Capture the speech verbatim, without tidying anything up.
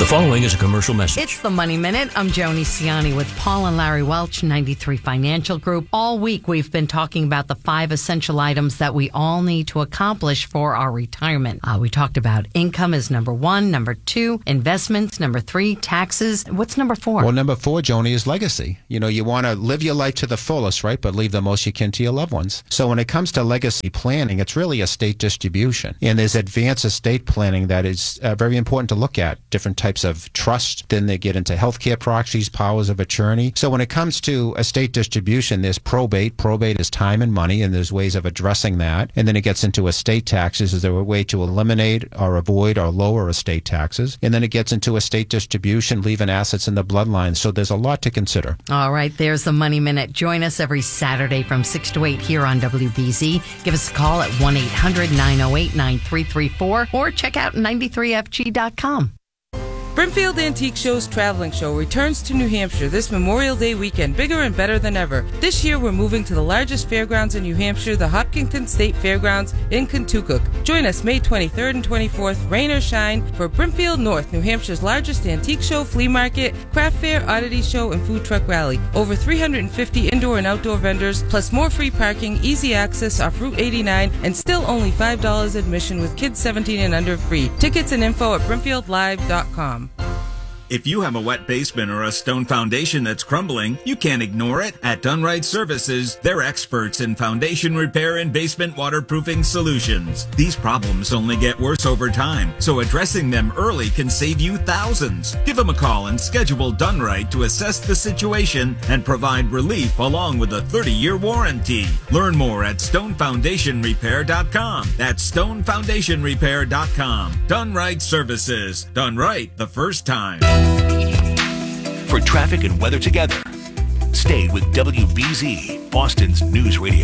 The following is a commercial message. It's the Money Minute. I'm Joni Ciani with Paul and Larry Welch, ninety-three Financial Group. All week we've been talking about the five essential items that we all need to accomplish for our retirement. Uh, we talked about income is number one, number two, investments, number three, taxes. What's number four? Well, number four, Joni, is legacy. You know, you want to live your life to the fullest, right, but leave the most you can to your loved ones. So when it comes to legacy planning, it's really estate distribution. And there's advanced estate planning that is uh, very important to look at, different types of trust. Then they get into healthcare proxies, powers of attorney. So when it comes to estate distribution, there's probate. Probate is time and money, and there's ways of addressing that. And then it gets into estate taxes. Is there a way to eliminate or avoid or lower estate taxes? And then it gets into estate distribution, leaving assets in the bloodline. So there's a lot to consider. All right, there's the Money Minute. Join us every Saturday from six to eight here on W B Z. Give us a call at one eight hundred nine oh eight nine three three four or check out ninety-three F G dot com. Brimfield Antique Show's traveling show returns to New Hampshire this Memorial Day weekend, bigger and better than ever. This year, we're moving to the largest fairgrounds in New Hampshire, the Hopkinton State Fairgrounds in Kentucky. Join us May twenty-third and twenty-fourth, rain or shine, for Brimfield North, New Hampshire's largest antique show, flea market, craft fair, oddity show, and food truck rally. Over three hundred fifty indoor and outdoor vendors, plus more free parking, easy access off Route eighty-nine, and still only five dollars admission with kids seventeen and under free. Tickets and info at brimfield live dot com. If you have a wet basement or a stone foundation that's crumbling, you can't ignore it. At Dunright Services, they're experts in foundation repair and basement waterproofing solutions. These problems only get worse over time, so addressing them early can save you thousands. Give them a call and schedule Dunright to assess the situation and provide relief along with a thirty-year warranty. Learn more at stone foundation repair dot com. That's stone foundation repair dot com. Dunright Services. Done right the first time. For traffic and weather together, stay with W B Z, Boston's news radio.